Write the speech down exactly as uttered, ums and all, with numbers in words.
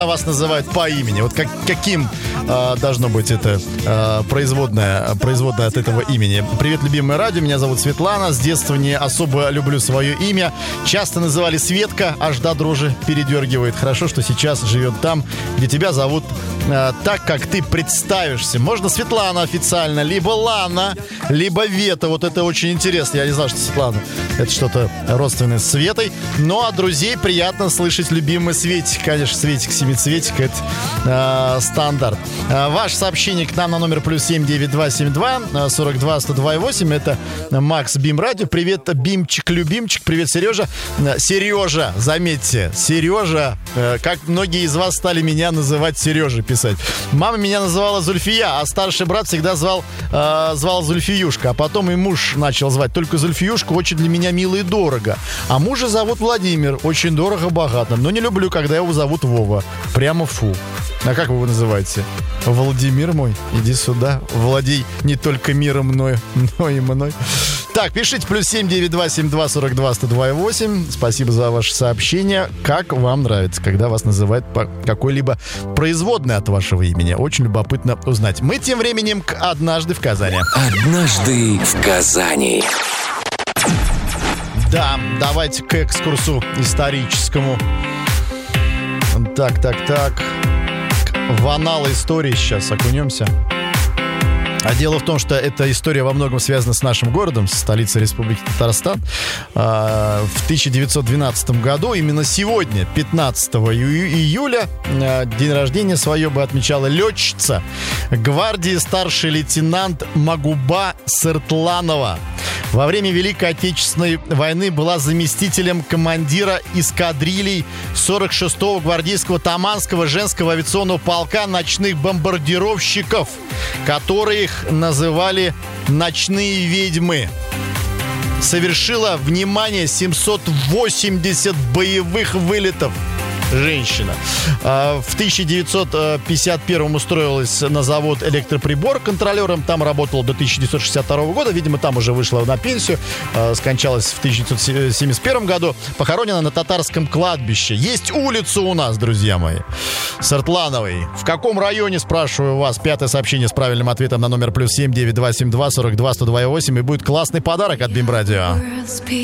вас называют по имени. Вот как, каким э, должно быть это э, производное, производное от этого имени? Привет, любимое радио, меня зовут Светлана. С детства не особо люблю свое имя. Часто называли Светка, аж до дрожи передергивает. Хорошо, что сейчас живет там, где тебя зовут э, так, как ты представишься. Можно Светлана официально, либо Лана, либо Вета. Вот это очень интересно. Я не знал, что Светлана это что-то родственное с Светой. Ну, а друзей приятно слышать любимый Светик. Конечно, Светик, семицветик, это э, стандарт. Э, ваше сообщение к нам на номер плюс семь девять два семь два сорок два сто два восемь. Это Макс Бим Радио. Привет, Бимчик, любимчик. Привет, Сережа. Сережа, заметьте, Сережа, э, как многие из вас стали меня называть Сережей, писать. Мама меня называла Зульфия, а старший брат всегда звал, э, звал Зульфиюшка. А потом и муж начал звать. Только Зульфиюшка очень для меня мило и дорого. А мужа зовут Владимир. Очень дорого, богато. Но не люблю, когда его зовут Вова. Прямо фу. А как вы его называете? Владимир мой, иди сюда. Владей не только миром мною, но и мной. Так, пишите плюс семь девять два семь два сорок два сто два восемь. Спасибо за ваше сообщение. Как вам нравится, когда вас называют по какой-либо производной от вашего имени? Очень любопытно узнать. Мы тем временем к «Однажды в Казани». «Однажды в Казани». Да, давайте к экскурсу историческому. Так, так, так. В аналы истории сейчас окунемся. А дело в том, что эта история во многом связана с нашим городом, с столицей Республики Татарстан. В тысяча девятьсот двенадцатом году, именно сегодня, пятнадцатого июля, день рождения свое бы отмечала летчица гвардии старший лейтенант Магуба Сыртланова. Во время Великой Отечественной войны была заместителем командира эскадрилей сорок шестого гвардейского Таманского женского авиационного полка ночных бомбардировщиков, которых называли «ночные ведьмы». Совершила, внимание, семьсот восемьдесят боевых вылетов. Женщина. В тысяча девятьсот пятьдесят первом устроилась на завод электроприбор контролером. Там работала до тысяча девятьсот шестьдесят второго года. Видимо, там уже вышла на пенсию. Скончалась в тысяча девятьсот семьдесят первом году. Похоронена на татарском кладбище. Есть улица у нас, друзья мои, Сыртлановой. В каком районе, спрашиваю вас? Пятое сообщение с правильным ответом на номер плюс семь девять два семь два сорок два сто два восемь. И будет классный подарок от Бим Радио.